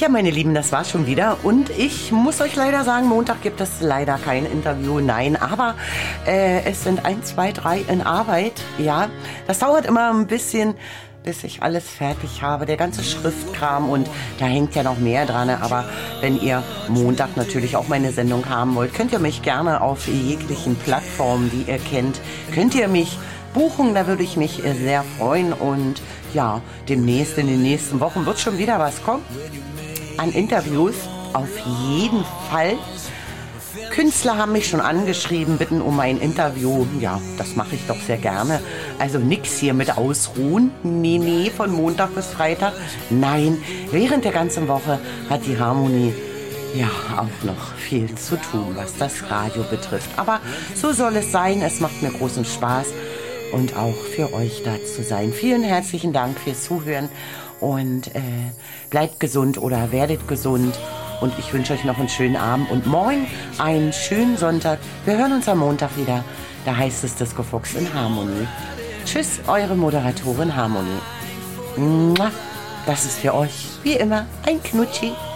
Ja, meine Lieben, das war's schon wieder. Und ich muss euch leider sagen, Montag gibt es leider kein Interview. Nein, aber es sind 1, 2, 3 in Arbeit. Ja, das dauert immer ein bisschen, bis ich alles fertig habe. Der ganze Schriftkram und da hängt ja noch mehr dran. Aber wenn ihr Montag natürlich auch meine Sendung haben wollt, könnt ihr mich gerne auf jeglichen Plattformen, die ihr kennt, könnt ihr mich buchen. Da würde ich mich sehr freuen. Und ja, demnächst, in den nächsten Wochen wird schon wieder was kommen. An Interviews auf jeden Fall. Künstler haben mich schon angeschrieben, bitten um ein Interview. Ja, das mache ich doch sehr gerne. Also nix hier mit Ausruhen. Nee, von Montag bis Freitag. Nein, während der ganzen Woche hat die Harmonie ja auch noch viel zu tun, was das Radio betrifft. Aber so soll es sein. Es macht mir großen Spaß und auch für euch da zu sein. Vielen herzlichen Dank fürs Zuhören. Und bleibt gesund oder werdet gesund. Und ich wünsche euch noch einen schönen Abend und morgen einen schönen Sonntag. Wir hören uns am Montag wieder. Da heißt es Disco Fuchs in Harmonie. Tschüss, eure Moderatorin Harmonie. Das ist für euch, wie immer, ein Knutschi.